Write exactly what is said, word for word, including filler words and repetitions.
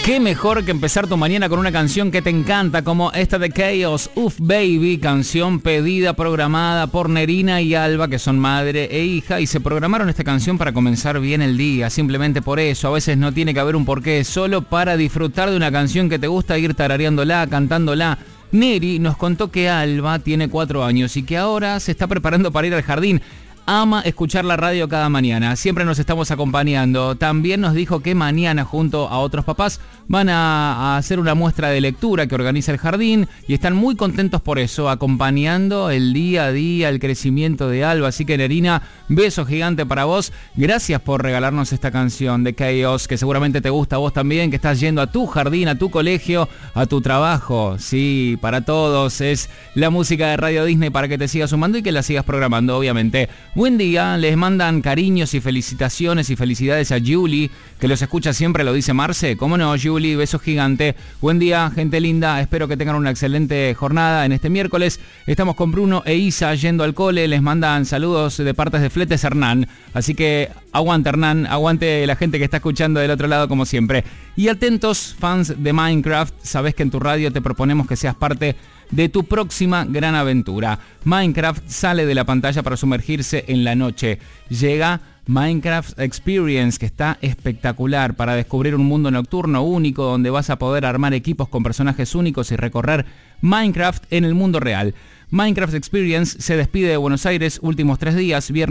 Qué mejor que empezar tu mañana con una canción que te encanta, como esta de Chaos, Uf Baby, canción pedida, programada por Nerina y Alba, que son madre e hija, y se programaron esta canción para comenzar bien el día, simplemente por eso. A veces no tiene que haber un porqué, solo para disfrutar de una canción que te gusta, ir tarareándola, cantándola. Neri nos contó que Alba tiene cuatro años y que ahora se está preparando para ir al jardín. Ama escuchar la radio cada mañana, siempre nos estamos acompañando. También nos dijo que mañana junto a otros papás van a, a hacer una muestra de lectura que organiza el jardín y están muy contentos por eso, acompañando el día a día, el crecimiento de Alba. Así que Nerina, beso gigante para vos. Gracias por regalarnos esta canción de Chaos, que seguramente te gusta a vos también, que estás yendo a tu jardín, a tu colegio, a tu trabajo. Sí, para todos es la música de Radio Disney para que te sigas sumando y que la sigas programando, obviamente. Buen día, les mandan cariños y felicitaciones y felicidades a Julie, que los escucha siempre, lo dice Marce. ¿Cómo no, Julie? Beso gigante. Buen día, gente linda, espero que tengan una excelente jornada en este miércoles. Estamos con Bruno e Isa yendo al cole, les mandan saludos de partes de Fletes Hernán. Así que aguante Hernán, aguante la gente que está escuchando del otro lado como siempre. Y atentos, fans de Minecraft, sabés que en tu radio te proponemos que seas parte de tu próxima gran aventura. Minecraft sale de la pantalla para sumergirse en la noche. Llega Minecraft Experience, que está espectacular para descubrir un mundo nocturno único donde vas a poder armar equipos con personajes únicos y recorrer Minecraft en el mundo real. Minecraft Experience se despide de Buenos Aires, últimos tres días, viernes